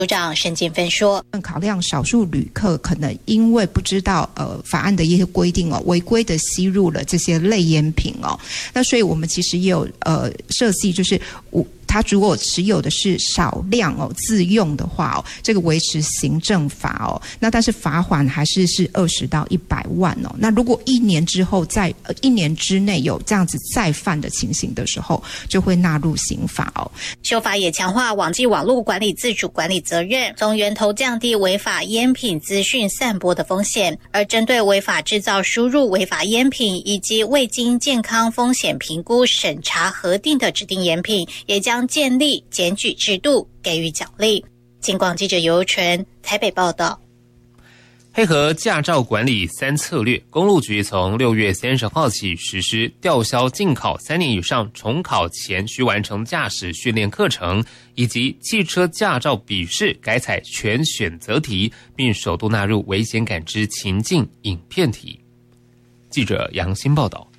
组长沈建芬说， 考量少数旅客可能因为不知道法案的一些规定违规的吸入了这些类烟品那所以我们其实也有设计，就是他如果持有的是少量自用的话这个维持行政法那但是罚款还是20到100万那如果1年之后在1年之内有这样子再犯的情形的时候，就会纳入刑法修法也强化网际网络管理自主管理责任，从源头降低违法烟品资讯散播的风险，而针对违法制造、输入违法烟品以及未经健康风险评估、审查核定的指定烟品，也将建立检举制度，给予奖励。警广记者尤纯台北报道。 配合驾照管理3策略，公路局从6月30号起实施吊销禁考3年以上重考前需完成驾驶训练课程，以及汽车驾照笔试改采全选择题，并首度纳入危险感知情境影片题。记者杨欣报道。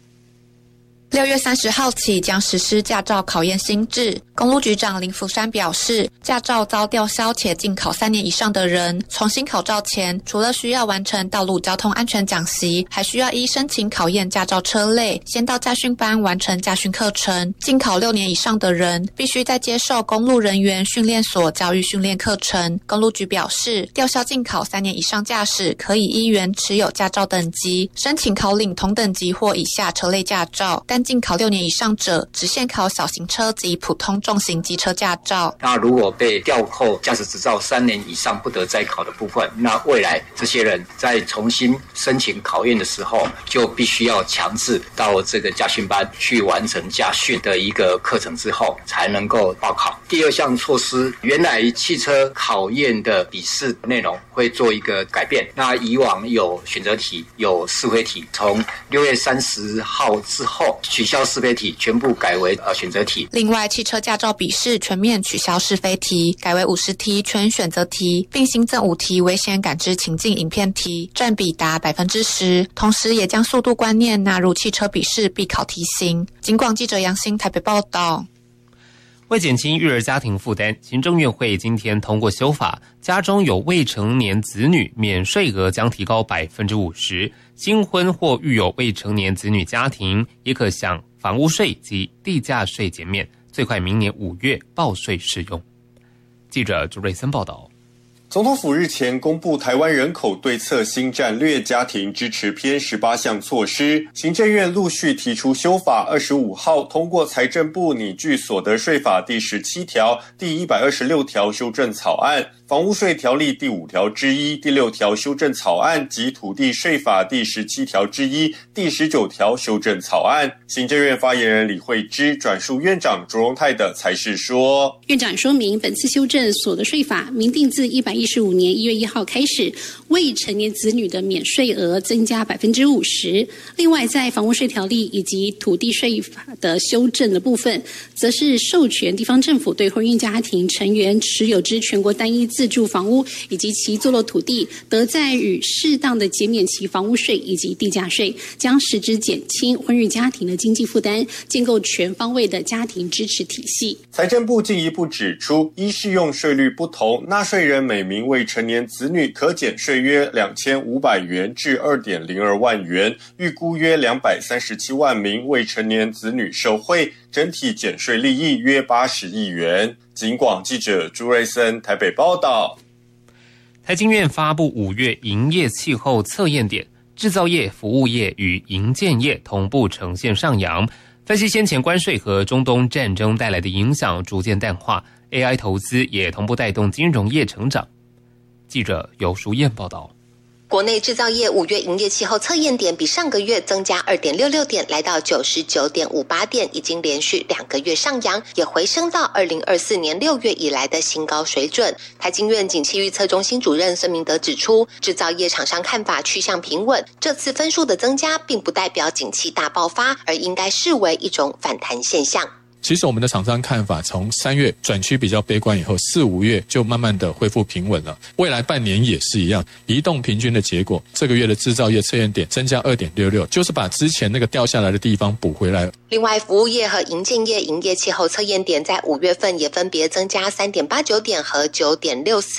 6月30号起将实施驾照考验新制。公路局长林福山表示，驾照遭吊销且禁考3年以上的人，重新考照前，除了需要完成道路交通安全讲习，还需要依申请考验驾照车类，先到驾训班完成驾训课程。禁考6年以上的人，必须再接受公路人员训练所教育训练课程。公路局表示，吊销禁考3年以上驾驶，可以依原持有驾照等级，申请考领同等级或以下车类驾照，但禁考6年以上者，只限考小型车及普通重型机车驾照。 那如果被吊扣驾驶执照3年以上不得再考的部分，那未来这些人在重新申请考验的时候，就必须要强制到这个驾训班去完成驾训的一个课程之后，才能够报考。第二项措施，原来汽车考验的笔试内容会做一个改变。那以往有选择题，有是非题，从6月30号之后取消是非题，全部改为选择题。 另外，汽车驾照笔试全面取消是非题，改为50题全选择题，并新增5题危险感知情境影片题，占比达10%。同时，也将速度观念纳入汽车笔试必考题型。警广记者杨欣台北报道。 为减轻育儿家庭负担，行政院会今天通过修法，家中有未成年子女，免税额将提高50%。新婚或育有未成年子女家庭，也可享房屋税及地价税减免，最快明年5月报税适用。记者朱瑞森报道。 总统府日前公布台湾人口对策新战略家庭支持篇18项措施，行政院陆续提出修法，25号通过财政部拟具所得税法第17条、第126条修正草案、房屋税条例第5条之一、第6条修正草案及土地税法第17条之一、第19条修正草案。行政院发言人李惠芝转述院长卓荣泰的裁示说， 院长说明，本次修正所得税法明定自115年1月1号开始，未成年子女的免税额增加50%。另外，在房屋税条例以及土地税法的修正的部分，则是授权地方政府对婚姻家庭成员持有之全国单一自住房屋以及其坐落土地，得在予适当的减免其房屋税以及地价税，将实质减轻婚育家庭的经济负担，建构全方位的家庭支持体系。 财政部进一步指出，依适用税率不同，纳税人每名未成年子女可减税约2500元至2.02万元，预估约237万名未成年子女受惠，整体减税利益约80亿元。警广记者朱瑞森台北报道。 台经院发布5月营业气候测验点，制造业、服务业与营建业同步呈现上扬。分析先前关税和中东战争带来的影响逐渐淡化， AI 投资也同步带动金融业成长。记者尤淑燕报道。 国内制造业5月营业气候测验点比上个月增加 2.66 点，来到 99.58 点，已经连续2个月上扬，也回升到2024年6月以来的新高水准。台经院景气预测中心主任孙明德指出，制造业厂商看法趋向平稳，这次分数的增加并不代表景气大爆发，而应该视为一种反弹现象。 其实我们的厂商看法从3月转趋比较悲观以后，4、5月就慢慢的恢复平稳了。未来半年也是一样，移动平均的结果，这个月的制造业测验点增加 2.66， 就是把之前那个掉下来的地方补回来。 另外，服务业和营建业营业气候测验点在5月份也分别增加 3.89 点和 9.64